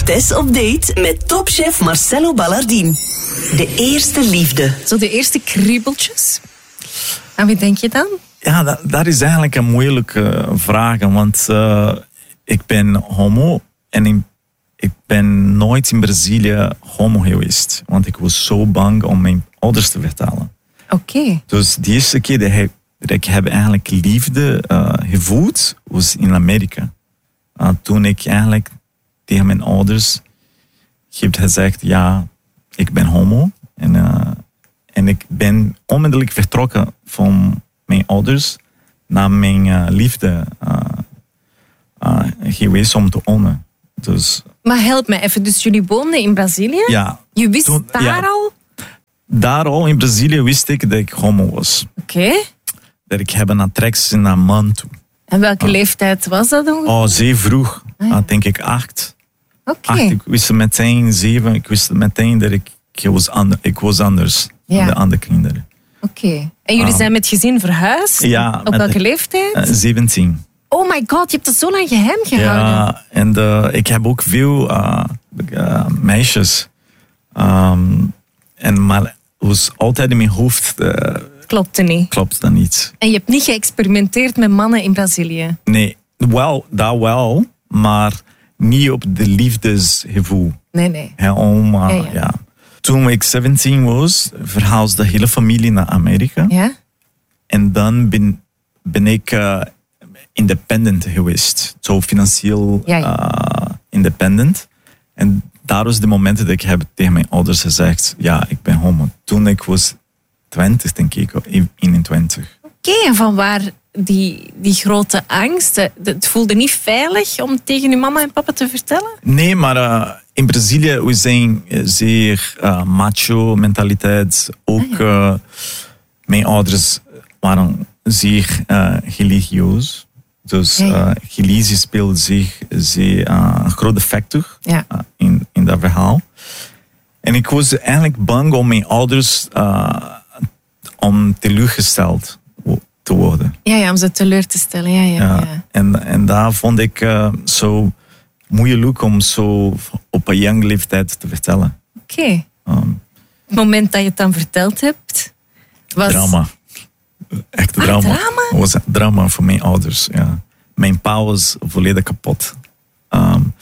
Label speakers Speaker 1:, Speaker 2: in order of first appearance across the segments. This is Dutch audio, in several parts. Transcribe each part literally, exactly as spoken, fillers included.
Speaker 1: Tess op date met topchef Marcelo Ballardin. De eerste liefde.
Speaker 2: Zo de eerste kriebeltjes. Aan wie denk je dan?
Speaker 3: Ja, dat, dat is eigenlijk een moeilijke vraag. Want uh, ik ben homo en ik, ik ben nooit in Brazilië homo geweest. Want ik was zo bang om mijn ouders te vertellen.
Speaker 2: Oké. Okay.
Speaker 3: Dus de eerste keer dat ik, dat ik heb eigenlijk liefde uh, gevoeld was in Amerika. Uh, toen ik eigenlijk tegen mijn ouders heb gezegd, ja, ik ben homo. En, uh, en ik ben onmiddellijk vertrokken van mijn ouders naar mijn uh, liefde uh, uh, geweest om te ownen. Dus,
Speaker 2: maar help me even, dus jullie woonden in Brazilië?
Speaker 3: Ja.
Speaker 2: Je wist toen, daar ja, al?
Speaker 3: Daar al in Brazilië wist ik dat ik homo was.
Speaker 2: Oké. Okay.
Speaker 3: Dat ik heb een attractie naar een man toe.
Speaker 2: En welke uh, leeftijd was dat dan?
Speaker 3: Oh, zeer vroeg. Ah, ja. uh, denk ik acht.
Speaker 2: Oké. Okay.
Speaker 3: Ik wist meteen, zeven, ik wist meteen dat ik, ik, was, ander, ik was anders ja. dan de andere kinderen.
Speaker 2: Oké. Okay. En jullie uh, zijn met gezin verhuisd?
Speaker 3: Ja.
Speaker 2: Op welke de, leeftijd?
Speaker 3: Uh, zeventien.
Speaker 2: Oh my god, je hebt dat zo lang geheim gehouden.
Speaker 3: Ja, en uh, ik heb ook veel uh, uh, meisjes. Um, en, maar het was altijd in mijn hoofd... Uh,
Speaker 2: Klopte niet.
Speaker 3: Klopt dat niet.
Speaker 2: En je hebt niet geëxperimenteerd met mannen in Brazilië?
Speaker 3: Nee, wel, dat wel, maar niet op de liefdesgevoel.
Speaker 2: Nee, nee.
Speaker 3: Ja, om, uh, ja, ja. ja. Toen ik zeventien was, verhuisde de hele familie naar Amerika.
Speaker 2: Ja?
Speaker 3: En dan ben, ben ik uh, independent geweest. Zo financieel
Speaker 2: ja, ja.
Speaker 3: Uh, independent. En dat was de momenten dat ik heb tegen mijn ouders gezegd, ja, ik ben homo. Toen ik was twintig, denk ik, eenentwintig.
Speaker 2: Oké, okay, en van waar die, die grote angst? Het voelde niet veilig om tegen uw mama en papa te vertellen?
Speaker 3: Nee, maar uh, in Brazilië we zijn zeer uh, macho mentaliteit. Ook ah, ja. uh, mijn ouders waren zeer uh, religieus. Dus ja, ja. Uh, religie speelde zich zeer, uh, een grote factor ja. uh, in, in dat verhaal. En ik was eigenlijk bang om mijn ouders uh, om teleurgesteld te worden.
Speaker 2: Ja, ja, om ze teleur te stellen. Ja, ja, ja.
Speaker 3: Ja. En, en daar vond ik uh, zo moeilijk om zo op een jonge leeftijd te vertellen.
Speaker 2: Oké. Okay. Um, het moment dat je het dan verteld hebt, was...
Speaker 3: Drama. Echt
Speaker 2: ah,
Speaker 3: drama.
Speaker 2: drama?
Speaker 3: Het was drama voor mijn ouders, ja. Mijn pa was volledig kapot. Um,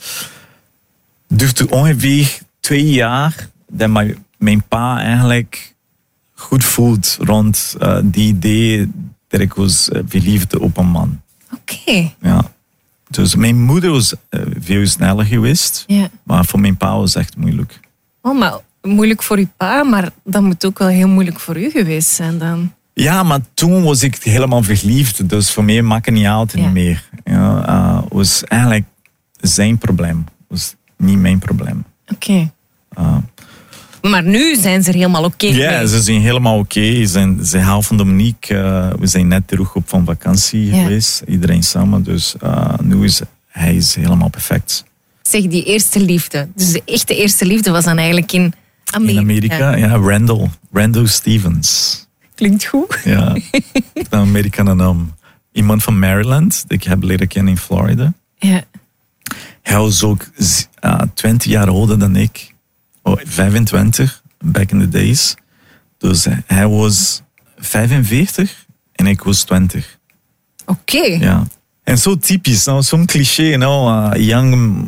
Speaker 3: duurde ongeveer twee jaar dat mijn, mijn pa eigenlijk goed voelt rond uh, die idee dat ik was uh, verliefd op een man.
Speaker 2: Oké. Okay.
Speaker 3: Ja. Dus mijn moeder was uh, veel sneller geweest,
Speaker 2: yeah.
Speaker 3: maar voor mijn pa was het echt moeilijk.
Speaker 2: Oh, maar moeilijk voor uw pa, maar dat moet ook wel heel moeilijk voor u geweest zijn dan.
Speaker 3: Ja, maar toen was ik helemaal verliefd, dus voor mij maakt het niet uit ja. niet meer. Ja, uh, was eigenlijk zijn probleem, was niet mijn probleem.
Speaker 2: Oké. Okay. Uh, maar nu zijn ze er helemaal oké okay
Speaker 3: Ja,
Speaker 2: mee.
Speaker 3: ze zijn helemaal oké. Okay. Ze, ze houden van Dominique. Uh, we zijn net terug op van vakantie ja. geweest, iedereen samen. Dus uh, nu is hij is helemaal perfect.
Speaker 2: Zeg, die eerste liefde. Dus de echte eerste liefde was dan eigenlijk in Amerika.
Speaker 3: In Amerika, ja. Randall. Randall Stevens.
Speaker 2: Klinkt goed.
Speaker 3: Ja, een Amerikaanse naam. Iemand van Maryland, die ik heb leren kennen in Florida.
Speaker 2: Ja.
Speaker 3: Hij was ook uh, twintig jaar ouder dan ik. Oh, vijfentwintig, back in the days. Dus hij was vijfenveertig en ik was twintig.
Speaker 2: Oké. Okay.
Speaker 3: Ja. En zo typisch, nou, zo'n cliché, nou, een young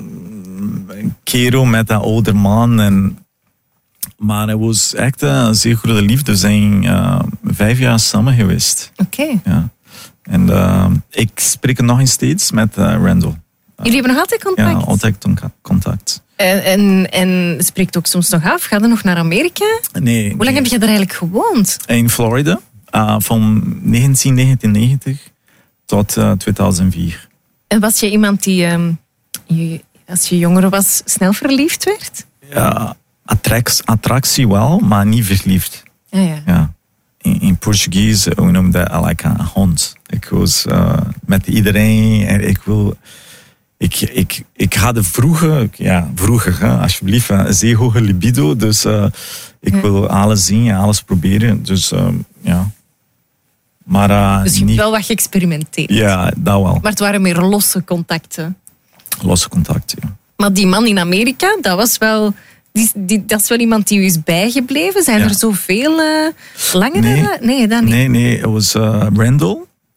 Speaker 3: kerel met een ouder man. En, maar hij was echt een zeer goede liefde. We zijn uh, vijf jaar samen geweest.
Speaker 2: Oké. Okay.
Speaker 3: Ja. En uh, ik spreek nog steeds met uh, Randall.
Speaker 2: Jullie hebben nog altijd contact?
Speaker 3: Ja, altijd contact.
Speaker 2: En, en, en spreekt ook soms nog af? Ga je nog naar Amerika?
Speaker 3: Nee.
Speaker 2: Hoe lang
Speaker 3: nee.
Speaker 2: heb je daar eigenlijk gewoond?
Speaker 3: In Florida. Uh, van negentien negenennegentig tot uh, tweeduizend vier.
Speaker 2: En was je iemand die, um, je, als je jonger was, snel verliefd werd?
Speaker 3: Ja, attract, attractie wel, maar niet verliefd.
Speaker 2: Ja, ja.
Speaker 3: ja. In, in Portugees, we noemen dat like een hond. Ik was uh, met iedereen en ik wil... Ik, ik, ik had vroeger, ja, vroeger, hè, alsjeblieft, een zeer hoge libido. Dus uh, ik ja. wil alles zien en alles proberen. Dus uh, ja. Maar, uh,
Speaker 2: dus je hebt
Speaker 3: niet...
Speaker 2: wel wat geëxperimenteerd.
Speaker 3: Ja, dat wel.
Speaker 2: Maar het waren meer losse contacten.
Speaker 3: Losse contacten, ja.
Speaker 2: Maar die man in Amerika, dat was wel... Die, die, dat is wel iemand die u is bijgebleven. Zijn
Speaker 3: Ja.
Speaker 2: er zoveel uh, langere?
Speaker 3: Nee.
Speaker 2: nee, dat niet.
Speaker 3: Nee, nee, het was uh, Randall.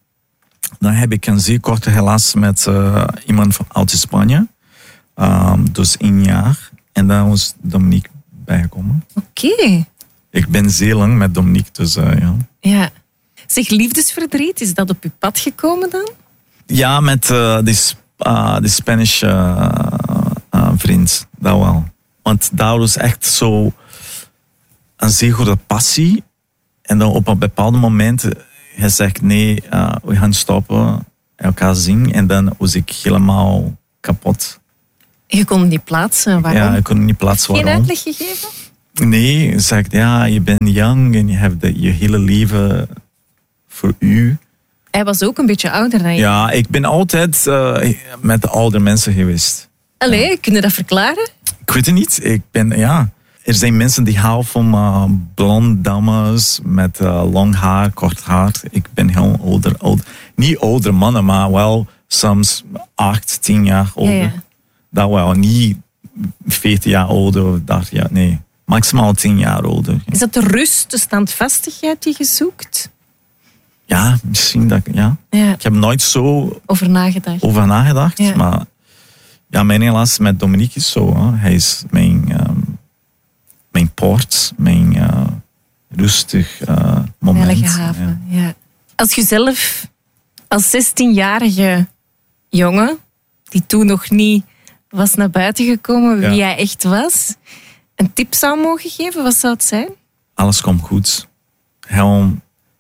Speaker 3: Dan heb ik een zeer korte relatie met uh, iemand van, uit Spanje. Um, dus één jaar. En dan was Dominique bijgekomen.
Speaker 2: Oké. Okay.
Speaker 3: Ik ben zeer lang met Dominique, dus uh, ja.
Speaker 2: Ja. Zeg, liefdesverdriet, is dat op uw pad gekomen dan?
Speaker 3: Ja, met uh, de, uh, de Spanish uh, uh, vriend, dat wel. Want dat was echt zo een zeer goede passie. En dan op een bepaald moment, hij zegt nee, uh, we gaan stoppen, elkaar zien. En dan was ik helemaal kapot.
Speaker 2: Je kon niet plaatsen, waarom?
Speaker 3: Ja, ik kon niet plaatsen waarom.
Speaker 2: Geen uitleg gegeven?
Speaker 3: Nee, hij zegt ja, je bent jong en je hebt de, je hele leven voor u.
Speaker 2: Hij was ook een beetje ouder dan je.
Speaker 3: Ja, ik ben altijd uh, met de oude mensen geweest.
Speaker 2: Allee, ja. Kun je dat verklaren?
Speaker 3: Ik weet het niet. Ik ben, ja. Er zijn mensen die houden van uh, blonde dames met uh, lang haar, kort haar. Ik ben heel ouder, ouder. Niet oudere mannen, maar wel soms acht, tien jaar ouder. Ja, ja. Dat wel. Niet veertien jaar ouder of dertig jaar. Nee, maximaal tien jaar ouder.
Speaker 2: Is dat de rust, de standvastigheid die je zoekt?
Speaker 3: Ja, misschien dat, ja. ja. Ik heb nooit zo
Speaker 2: over nagedacht.
Speaker 3: Over nagedacht, ja. Maar ja, mijn relatie met Dominique is zo. Hè. Hij is mijn, um, mijn poort, mijn uh, rustig uh, moment.
Speaker 2: Heilige haven, ja. Ja. Als je zelf als zestienjarige jongen, die toen nog niet was naar buiten gekomen wie ja. jij echt was, een tip zou mogen geven, wat zou het zijn?
Speaker 3: Alles komt goed. Helm.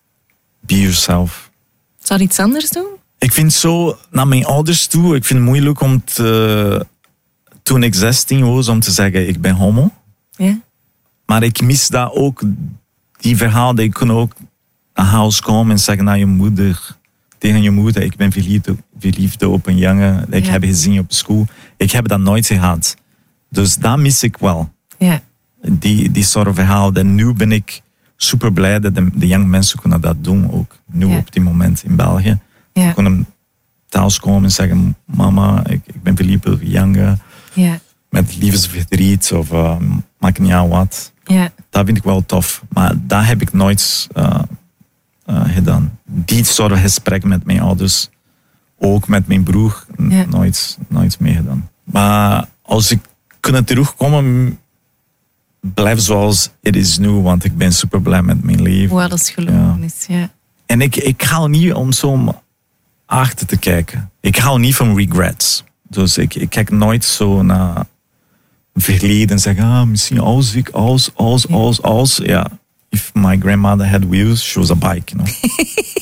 Speaker 3: Be yourself.
Speaker 2: Zou je iets anders doen?
Speaker 3: Ik vind zo, naar mijn ouders toe, ik vind het moeilijk om te, toen ik zestien was, om te zeggen, ik ben homo.
Speaker 2: Ja.
Speaker 3: Maar ik mis dat ook, die verhaal, dat ik kon ook naar huis komen en zeggen naar je moeder, tegen je moeder, ik ben verliefd, verliefd op een jongen, dat ik ja. heb gezien op school. Ik heb dat nooit gehad. Dus dat mis ik wel.
Speaker 2: Ja.
Speaker 3: Die, die soort verhaal. En nu ben ik super blij dat de, de jonge mensen kunnen dat doen ook. Nu ja. op dit moment in België.
Speaker 2: Ja.
Speaker 3: Ik kon thuis komen en zeggen, mama, ik, ik ben verliefd op een jongen.
Speaker 2: Ja.
Speaker 3: Met liefdesverdriet of uh, maakt niet uit wat.
Speaker 2: Ja.
Speaker 3: Dat vind ik wel tof. Maar dat heb ik nooit uh, uh, gedaan. Die soort gesprek met mijn ouders, ook met mijn broer, ja. nooit, nooit mee gedaan. Maar als ik kan terugkomen, blijf zoals het is nu, want ik ben super blij met mijn leven.
Speaker 2: Hoe alles gelopen ja. is, ja.
Speaker 3: En ik, ik hou niet om zo achter te kijken. Ik hou niet van regrets. Dus ik, ik kijk nooit zo naar verleden en zeg, ah, misschien als ik, als, als, als, als. Ja, if my grandmother had wheels, she was a bike, you know.